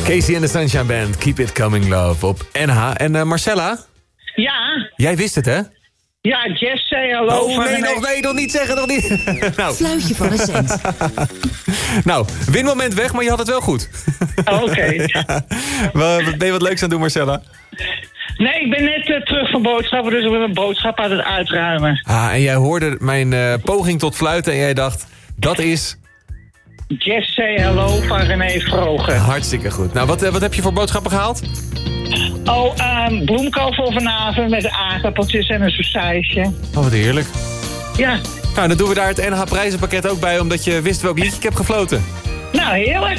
Casey and the Sunshine Band, Keep It Coming Love op NH. En Marcella? Ja. Jij wist het, hè? Ja, Jess zei hallo. Oh, nee, nog niet zeggen, nog niet. Nou. Fluitje van een cent. Nou, winmoment weg, maar je had het wel goed. Oké. Ben je wat leuks aan het doen, Marcella? Nee, ik ben net terug van boodschappen, dus ik ben mijn boodschap aan het uitruimen. En jij hoorde mijn poging tot fluiten en jij dacht, dat is... Jess zei hallo van René Vroger. Hartstikke goed. Nou, wat heb je voor boodschappen gehaald? Bloemkool voor vanavond met aardappeltjes en een sausijsje. Oh, wat heerlijk. Ja. Nou, dan doen we daar het NH prijzenpakket ook bij, omdat je wist welk liedje ik heb gefloten. Nou, heerlijk.